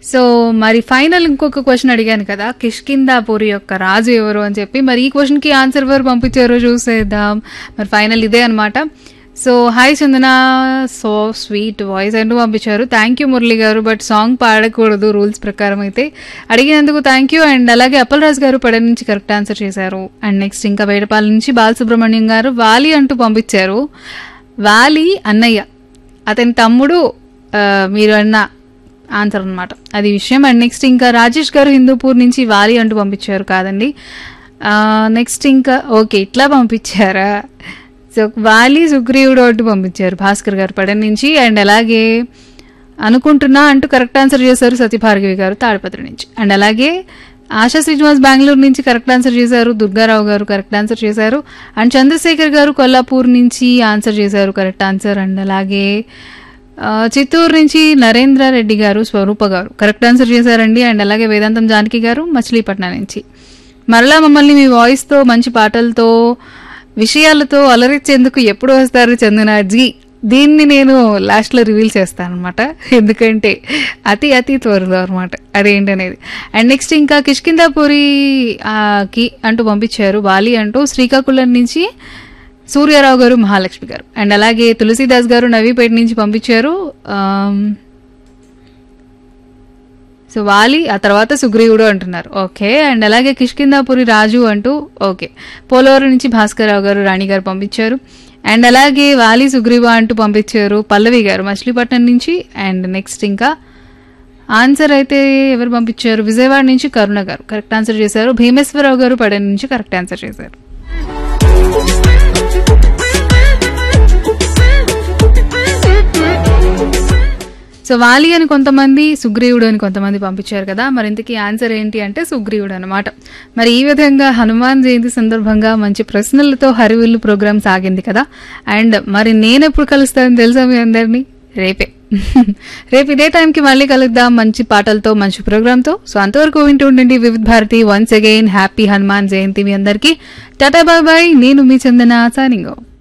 So మరి final ఇంకొక question అడిగాను కదా, కిష్కిందాపురి యొక్క రాజు ఎవరు అని చెప్పి. మరి ఈ క్వశ్చన్కి ఆన్సర్ ఎవరు పంపించారో చూసేద్దాం. మరి ఫైనల్ ఇదే అనమాట. సో హాయ్ చందన, సో స్వీట్ వాయిస్ అంటూ పంపించారు. థ్యాంక్ యూ మురళి గారు, బట్ సాంగ్ పాడకూడదు రూల్స్ ప్రకారం. అయితే అడిగినందుకు థ్యాంక్ యూ. అండ్ అలాగే అప్పలరాజు గారు పడ నుంచి కరెక్ట్ ఆన్సర్ చేశారు. అండ్ నెక్స్ట్ ఇంకా వేడపాల నుంచి బాలసుబ్రహ్మణ్యం గారు వాలి అంటూ పంపించారు. వాలి అన్నయ్య, అతని తమ్ముడు మీరు అన్న ఆన్సర్ అనమాట, అది విషయం. అండ్ నెక్స్ట్ ఇంకా రాజేష్ గారు హిందూపూర్ నుంచి వాలి అంటూ పంపించారు. కాదండి, నెక్స్ట్ ఇంకా ఓకే ఇట్లా పంపించారా. సో వాలి సుగ్రీవుడు అంటూ పంపించారు భాస్కర్ గారు పడన్ నుంచి. అండ్ అలాగే అనుకుంటున్నా అంటూ కరెక్ట్ ఆన్సర్ చేశారు సత్యభార్గవి గారు తాడిపత్రి నుంచి. అండ్ అలాగే ఆశా శ్రీనివాస్ బెంగళూరు నుంచి కరెక్ట్ ఆన్సర్ చేశారు. దుర్గారావు గారు కరెక్ట్ ఆన్సర్ చేశారు. అండ్ చంద్రశేఖర్ గారు కొల్లాపూర్ నుంచి ఆన్సర్ చేశారు కరెక్ట్ ఆన్సర్. అండ్ అలాగే చిత్తూరు నుంచి నరేంద్ర రెడ్డి గారు స్వరూప గారు కరెక్ట్ ఆన్సర్ చేశారండి. అండ్ అలాగే వేదాంతం జానకి గారు మచిలీపట్నం నుంచి. మరలా మమ్మల్ని మీ వాయిస్తో మంచి పాటలతో విషయాలతో అలరించేందుకు ఎప్పుడు వస్తారు చందనాజీ, దీన్ని నేను లాస్ట్లో రివీల్ చేస్తాను అనమాట, ఎందుకంటే అతి త్వరలో అనమాట అదేంటనేది. అండ్ నెక్స్ట్ ఇంకా కిష్కిందాపురి కి అంటూ పంపించారు వాలి అంటూ శ్రీకాకుళం నుంచి సూర్యారావు గారు మహాలక్ష్మి గారు. అండ్ అలాగే తులసీదాస్ గారు నవీపేట నుంచి పంపించారు. సో వాలి ఆ తర్వాత సుగ్రీవుడు అంటున్నారు. ఓకే. అండ్ అలాగే కిష్కిందాపురి రాజు అంటూ ఓకే పోలవరం నుంచి భాస్కర్రావు గారు రాణి గారు పంపించారు. అండ్ అలాగే వాలి సుగ్రీవ అంటూ పంపించారు పల్లవి గారు మచిలీపట్నం నుంచి. అండ్ నెక్స్ట్ ఇంకా ఆన్సర్ అయితే ఎవరు పంపించారు, విజయవాడ నుంచి కరుణ గారు కరెక్ట్ ఆన్సర్ చేశారు. భీమేశ్వరరావు గారు పడన నుంచి కరెక్ట్ ఆన్సర్ చేశారు. సో వాలి అని కొంతమంది, సుగ్రీవుడు అని కొంతమంది పంపించారు కదా. మరి ఇంతకీ ఆన్సర్ ఏంటి అంటే సుగ్రీవుడు అనమాట. మరి ఈ విధంగా హనుమాన్ జయంతి సందర్భంగా మంచి ప్రశ్నలతో హరివిల్లు ప్రోగ్రామ్ సాగింది కదా. అండ్ మరి నేను ఎప్పుడు కలుస్తాను తెలుసా మీ అందరినీ, రేపు ఇదే టైంకి మళ్ళీ కలుద్దాం మంచి పాటలతో మంచి ప్రోగ్రామ్తో. సో అంతవరకు వింటూ ఉండండి వివిధ Bharati. Once again happy Hanuman Jayanti మీ అందరికీ. Tata bye bye. నేను మీ చందన సైనింగ్ ఆఫ్.